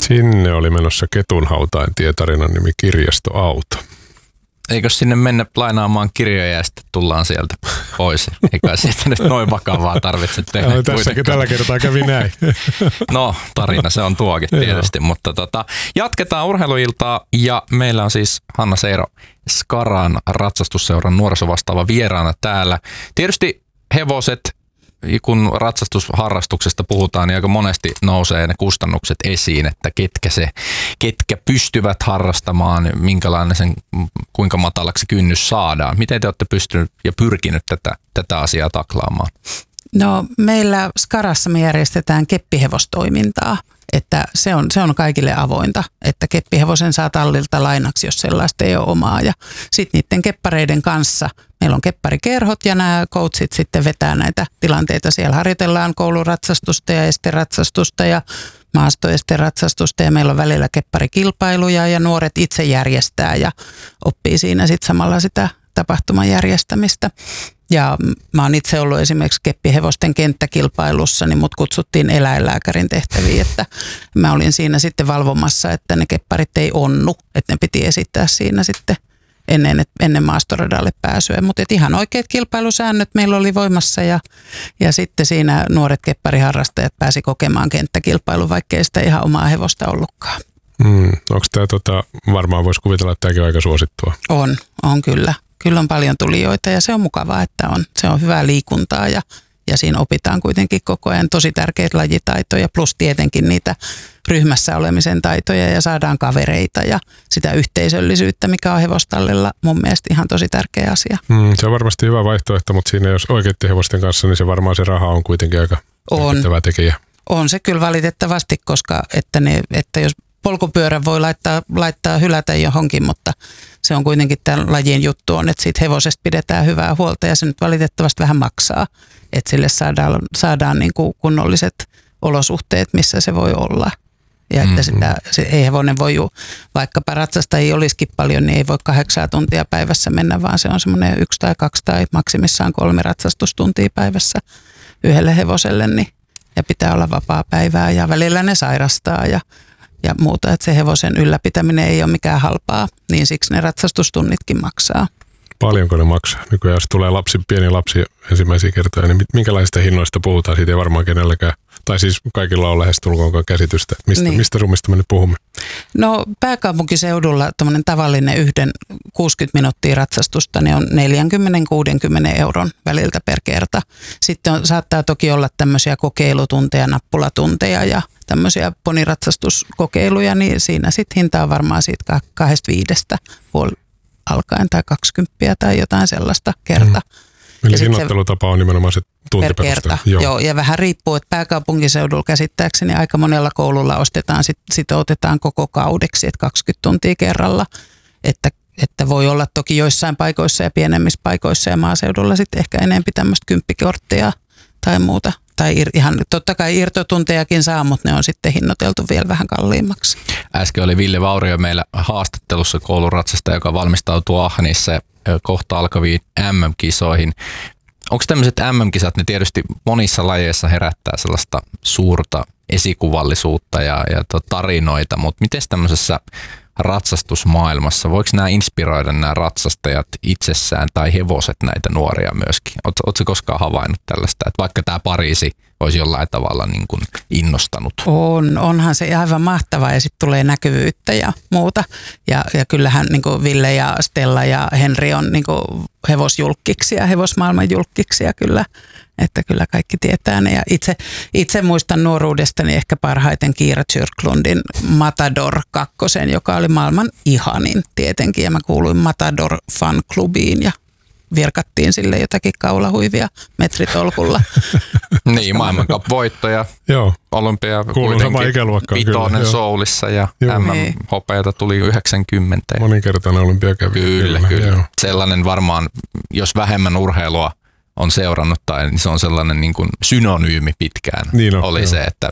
Sinne oli menossa Ketunhautain tietarinan nimi Kirjastoauto. Eikö sinne mennä lainaamaan kirjoja ja sitten tullaan sieltä pois? Eikä sieltä nyt noin vakavaa tarvitse tehdä. Tässäkin tällä kertaa kävi näin. No, tarina se on tuokin tietysti, mutta jatketaan urheiluiltaa ja meillä on siis Hanna Seiro Skaran ratsastusseuran nuorisovastaava vieraana täällä. Tietysti hevoset, kun ratsastusharrastuksesta puhutaan, niin aika monesti nousee ne kustannukset esiin, että ketkä pystyvät harrastamaan, kuinka matalaksi kynnys saadaan. Miten te olette pystynyt ja pyrkinyt tätä asiaa taklaamaan? No meillä Skarassa me järjestetään keppihevostoimintaa, että se on kaikille avointa, että keppihevosen saa tallilta lainaksi, jos sellaista ei ole omaa. Ja sitten niiden keppareiden kanssa meillä on kepparikerhot ja nämä coachit sitten vetää näitä tilanteita. Siellä harjoitellaan kouluratsastusta ja esteratsastusta ja maastoesteratsastusta ja meillä on välillä kepparikilpailuja ja nuoret itse järjestää ja oppii siinä sitten samalla sitä tapahtuman järjestämistä. Ja mä oon itse ollut esimerkiksi keppihevosten kenttäkilpailussa, niin mut kutsuttiin eläinlääkärin tehtäviin, että mä olin siinä sitten valvomassa, että ne kepparit ei onnu, että ne piti esittää siinä sitten ennen maastoradalle pääsyä. Mutta ihan oikeat kilpailusäännöt meillä oli voimassa ja sitten siinä nuoret keppariharrastajat pääsi kokemaan kenttäkilpailun, vaikkei sitä ihan omaa hevosta ollutkaan. Onko tämä varmaan voisi kuvitella, että tämäkin on aika suosittua? On kyllä. Kyllä on paljon tulijoita ja se on mukavaa, että se on hyvää liikuntaa ja siinä opitaan kuitenkin koko ajan tosi tärkeitä lajitaitoja plus tietenkin niitä ryhmässä olemisen taitoja ja saadaan kavereita ja sitä yhteisöllisyyttä, mikä on hevostallilla mun mielestä ihan tosi tärkeä asia. Se on varmasti hyvä vaihtoehto, mutta siinä jos oikeiden hevosten kanssa, niin se varmaan se raha on kuitenkin aika merkittävä tekijä. On se kyllä valitettavasti, koska että jos polkupyörän voi laittaa hylätä johonkin, mutta se on kuitenkin tämän lajin juttu on, että siitä hevosesta pidetään hyvää huolta ja se nyt valitettavasti vähän maksaa, että sille saadaan niin kuin kunnolliset olosuhteet, missä se voi olla. Ja että ei hevonen voi, vaikkapa ratsasta ei olisikin paljon, niin ei voi 8 tuntia päivässä mennä, vaan se on semmoinen 1 tai 2 tai maksimissaan 3 ratsastustuntia päivässä yhdelle hevoselle, niin, ja pitää olla vapaa päivää ja välillä ne sairastaa ja muuta, että se hevosen ylläpitäminen ei ole mikään halpaa, niin siksi ne ratsastustunnitkin maksaa. Paljonko ne maksaa? Nykyään jos tulee pieni lapsi ensimmäisiä kertoja, niin minkälaisista hinnoista puhutaan? Siitä ei varmaan kenelläkään, tai siis kaikilla on lähestulkoonkaan käsitystä. Mistä summista me nyt puhumme? No pääkaupunkiseudulla tämmöinen tavallinen 60 minuuttia ratsastusta niin on 40-60 euron väliltä per kerta. Sitten saattaa toki olla tämmöisiä kokeilutunteja, nappulatunteja ja tämmöisiä poniratsastuskokeiluja, niin siinä sitten hinta on varmaan siitä 2-5 alkaen tai 20 tai jotain sellaista kerta. Eli hinnoittelutapa on nimenomaan se tuntiperuste. Joo, ja vähän riippuu, että pääkaupunkiseudulla käsittääkseni aika monella koululla sitoutetaan koko kaudeksi, että 20 tuntia kerralla, että voi olla toki joissain paikoissa ja pienemmissä paikoissa ja maaseudulla sitten ehkä enemmän tämmöistä 10-korttia tai muuta. Tai ihan totta kai irtotuntejakin saa, mutta ne on sitten hinnoiteltu vielä vähän kalliimmaksi. Äsken oli Ville Vaurio meillä haastattelussa kouluratsasta, joka valmistautuu Ahnissa kohta alkaviin MM-kisoihin. Onko tämmöiset MM-kisat, ne tietysti monissa lajeissa herättää sellaista suurta esikuvallisuutta ja tarinoita, mutta miten tämmöisessä ratsastusmaailmassa, voiko nämä inspiroida nämä ratsastajat itsessään tai hevoset näitä nuoria myöskin? Oletko koskaan havainnut tällaista, että vaikka tämä Pariisi olisi jollain tavalla niin kuin innostanut? Onhan se aivan mahtavaa ja sitten tulee näkyvyyttä ja muuta. Ja kyllähän niin kuin Ville ja Stella ja Henri on niin kuin hevosjulkkiksi ja hevosmaailman julkkiksi ja kyllä. Että kyllä kaikki tietää ne. Ja itse muistan nuoruudestani ehkä parhaiten Kiira Tjörklundin Matador 2, joka oli maailman ihanin tietenkin. Ja mä kuuluin Matador fan-klubiin ja virkattiin sille jotakin kaulahuivia metritolkulla. Niin, maailmancup-voittoja. Joo. Olympia kuulun sama ikäluokkaan. Vitoinen Soulissa ja MM-hopeita tuli 90. Moninkertainen olympiakävijä. Kyllä. Sellainen varmaan, jos vähemmän urheilua on seurannut tai niin se on sellainen niin kuin synonyymi pitkään. Niin oli se, että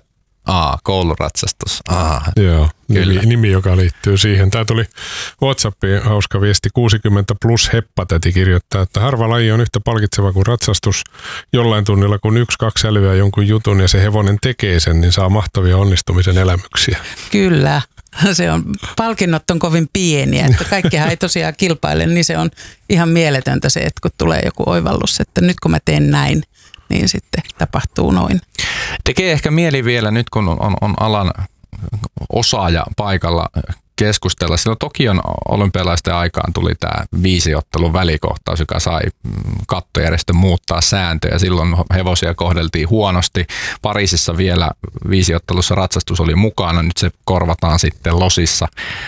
Kouluratsastus. Joo, nimi, joka liittyy siihen. Tämä tuli WhatsAppiin hauska viesti. 60 plus heppatäti kirjoittaa, että harva laji on yhtä palkitseva kuin ratsastus. Jollain tunnilla kun 1-2 älyää jonkun jutun ja se hevonen tekee sen, niin saa mahtavia onnistumisen elämyksiä. Kyllä. Se on, palkinnot on kovin pieniä, että kaikkihan ei tosiaan kilpaile, niin se on ihan mieletöntä se, että kun tulee joku oivallus, että nyt kun mä teen näin, niin sitten tapahtuu noin. Tekee ehkä mieli vielä nyt, kun on alan osaaja paikalla keskustella. Silloin Tokion olympialaisten aikaan tuli tämä 5-ottelun välikohtaus, joka sai kattojärjestön muuttaa sääntöjä. Silloin hevosia kohdeltiin huonosti. Pariisissa vielä 5-ottelussa ratsastus oli mukana. Nyt se korvataan sitten Losissa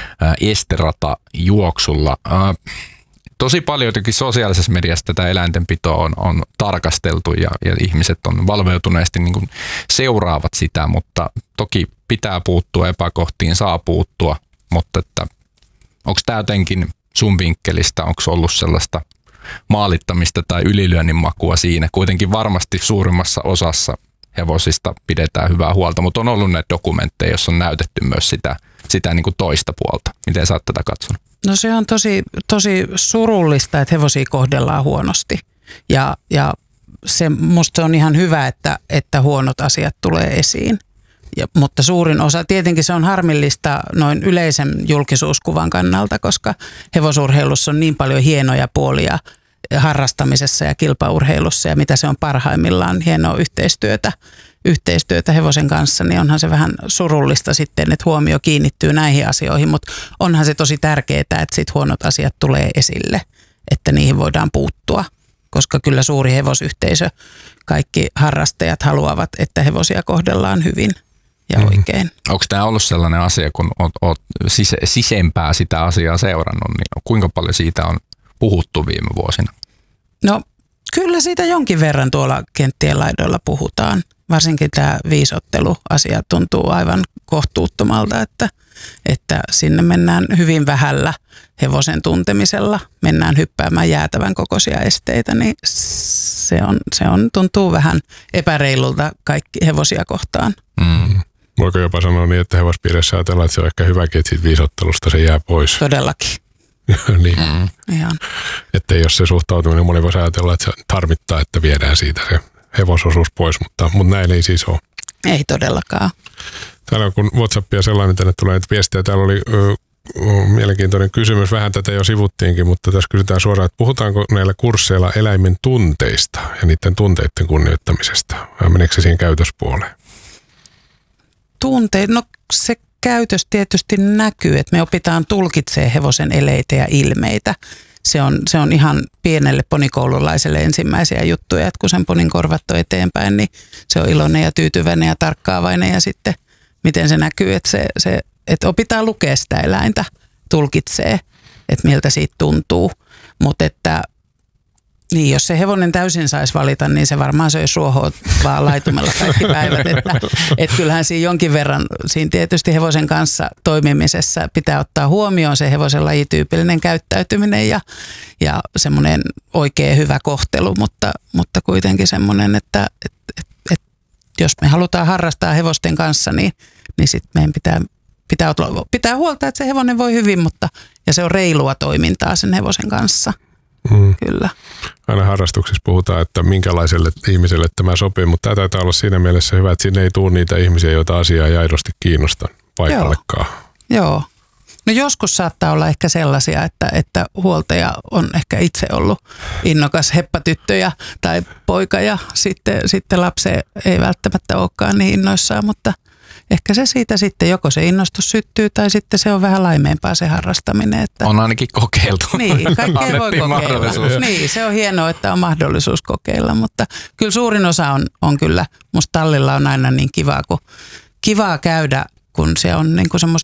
esterata-juoksulla. Tosi paljon jotenkin sosiaalisessa mediassa tätä eläintenpitoa on tarkasteltu ja ihmiset on valveutuneesti niin kuin seuraavat sitä, mutta toki pitää puuttua epäkohtiin, saa puuttua, mutta että onko tämä jotenkin sun vinkkelistä, onko ollut sellaista maalittamista tai ylilyönnin makua siinä? Kuitenkin varmasti suurimmassa osassa hevosista pidetään hyvää huolta, mutta on ollut näitä dokumentteja, joissa on näytetty myös sitä niin kuin toista puolta. Miten sä oot tätä katsonut? No se on tosi surullista, että hevosia kohdellaan huonosti ja musta on ihan hyvä, että huonot asiat tulee esiin. Mutta suurin osa, tietenkin se on harmillista noin yleisen julkisuuskuvan kannalta, koska hevosurheilussa on niin paljon hienoja puolia harrastamisessa ja kilpaurheilussa ja mitä se on parhaimmillaan hienoa yhteistyötä hevosen kanssa, niin onhan se vähän surullista sitten, että huomio kiinnittyy näihin asioihin, mutta onhan se tosi tärkeää, että sit huonot asiat tulee esille, että niihin voidaan puuttua, koska kyllä suuri hevosyhteisö, kaikki harrastajat haluavat, että hevosia kohdellaan hyvin ja oikein. Onko tämä ollut sellainen asia, kun olet sisempää sitä asiaa seurannut, niin kuinka paljon siitä on puhuttu viime vuosina? No kyllä siitä jonkin verran tuolla kenttien laidoilla puhutaan. Varsinkin tämä 5-otteluasia tuntuu aivan kohtuuttomalta, että sinne mennään hyvin vähällä hevosen tuntemisella, mennään hyppäämään jäätävän kokoisia esteitä, niin se tuntuu vähän epäreilulta kaikki hevosia kohtaan. Voiko jopa sanoa niin, että hevospiirissä ajatellaan, että se on ehkä hyväkin, että siitä 5-ottelusta se jää pois? Todellakin. Niin. Ihan. Että jos se suhtautuminen, moni voisi ajatella, että se tarvittaa, että viedään siitä se hevososuus pois, mutta näin ei siis ole. Ei todellakaan. Täällä on kun WhatsAppia sellainen, tänne tulee näitä viestejä. Täällä oli mielenkiintoinen kysymys, vähän tätä jo sivuttiinkin, mutta tässä kysytään suoraan, että puhutaanko näillä kursseilla eläimen tunteista ja niiden tunteiden kunnioittamisesta? Vai meneekö se siihen käytöspuoleen? Tunteet, no se käytös tietysti näkyy, että me opitaan tulkitsemaan hevosen eleitä ja ilmeitä. Se on ihan pienelle ponikoululaiselle ensimmäisiä juttuja, että kun sen ponin korvat on eteenpäin, niin se on iloinen ja tyytyväinen ja tarkkaavainen ja sitten miten se näkyy, että opitaan lukea sitä eläintä, tulkitsee, että miltä siitä tuntuu, mutta että niin, jos se hevonen täysin saisi valita, niin se varmaan söisi ruohoa vaan laitumella kaikki päivät. Että kyllähän siinä jonkin verran, siinä tietysti hevosen kanssa toimimisessa pitää ottaa huomioon se hevosen lajityypillinen käyttäytyminen ja semmoinen oikea hyvä kohtelu, mutta kuitenkin semmoinen, että jos me halutaan harrastaa hevosten kanssa, niin sitten meidän pitää huolta, että se hevonen voi hyvin, ja se on reilua toimintaa sen hevosen kanssa. Kyllä. Aina harrastuksissa puhutaan, että minkälaiselle ihmiselle tämä sopii, mutta tämä taitaa olla siinä mielessä hyvä, että sinne ei tule niitä ihmisiä, joita asiaa ei aidosti kiinnosta paikallekaan. Joo. No joskus saattaa olla ehkä sellaisia, että huoltaja on ehkä itse ollut innokas heppatyttö tai poika ja sitten lapsi ei välttämättä olekaan niin innoissaan, mutta ehkä se siitä sitten, joko se innostus syttyy tai sitten se on vähän laimeempaa se harrastaminen. Että on ainakin kokeiltu. Niin, kaikkea voi kokeilla. Niin, se on hienoa, että on mahdollisuus kokeilla, mutta kyllä suurin osa on kyllä, musta tallilla on aina niin kivaa käydä, kun se on niin kuin semmoista